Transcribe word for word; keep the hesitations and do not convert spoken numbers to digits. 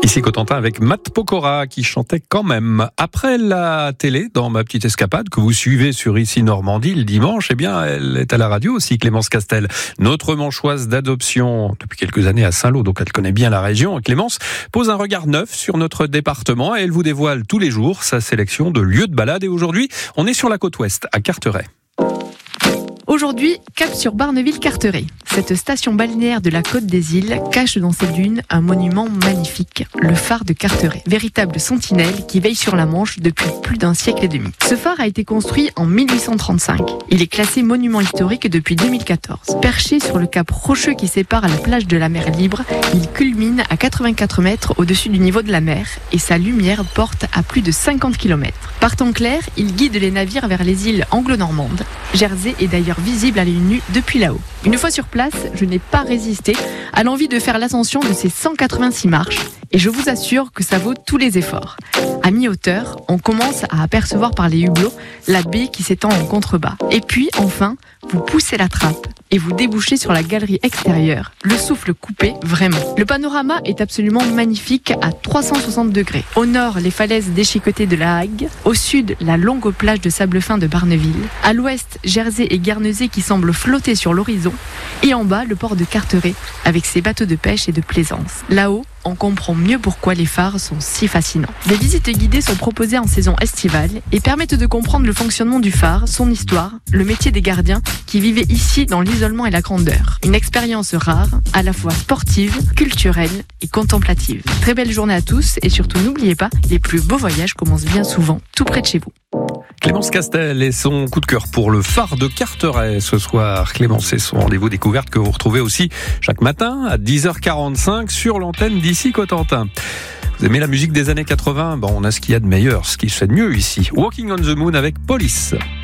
Ici Cotentin avec Matt Pokora qui chantait quand même. Après la télé, dans Ma Petite Escapade, que vous suivez sur Ici Normandie le dimanche, eh bien, elle est à la radio aussi, Clémence Castel. Notre manchoise d'adoption depuis quelques années à Saint-Lô, donc elle connaît bien la région. Clémence pose un regard neuf sur notre département et elle vous dévoile tous les jours sa sélection de lieux de balade. Et aujourd'hui, on est sur la côte ouest, à Carteret. Aujourd'hui, cap sur Barneville-Carteret. Cette station balnéaire de la Côte des Îles cache dans ses dunes un monument magnifique, le phare de Carteret, véritable sentinelle qui veille sur la Manche depuis plus d'un siècle et demi. Ce phare a été construit en mille huit cent trente-cinq. Il est classé monument historique depuis deux mille quatorze. Perché sur le cap rocheux qui sépare la plage de la mer Libre, il culmine à quatre-vingt-quatre mètres au-dessus du niveau de la mer et sa lumière porte à plus de cinquante kilomètres. Par temps clair, il guide les navires vers les îles anglo-normandes. Jersey est d'ailleurs visible à l'œil nu depuis là-haut. Une fois sur place, je n'ai pas résisté à l'envie de faire l'ascension de ces cent quatre-vingt-six marches et je vous assure que ça vaut tous les efforts. À mi-hauteur, on commence à apercevoir par les hublots la baie qui s'étend en contrebas. Et puis, enfin, vous poussez la trappe et vous débouchez sur la galerie extérieure, le souffle coupé vraiment. Le panorama est absolument magnifique à trois cent soixante degrés. Au nord, les falaises déchiquetées de la Hague. Au sud, la longue plage de sable fin de Barneville. À l'ouest, Jersey et Guernesey qui semblent flotter sur l'horizon. Et en bas, le port de Carteret avec ses bateaux de pêche et de plaisance. Là-haut, on comprend mieux pourquoi les phares sont si fascinants. Des visites guidées sont proposées en saison estivale et permettent de comprendre le fonctionnement du phare, son histoire, le métier des gardiens qui vivaient ici dans l'isolement et la grandeur. Une expérience rare, à la fois sportive, culturelle et contemplative. Très belle journée à tous et surtout n'oubliez pas, les plus beaux voyages commencent bien souvent tout près de chez vous. Clémence Castel et son coup de cœur pour le phare de Carteret ce soir. Clémence et son rendez-vous découverte que vous retrouvez aussi chaque matin à dix heures quarante-cinq sur l'antenne d'Ici Cotentin. Vous aimez la musique des années quatre-vingts ? Bon, on a ce qu'il y a de meilleur, ce qui se fait de mieux ici. Walking on the Moon avec Police.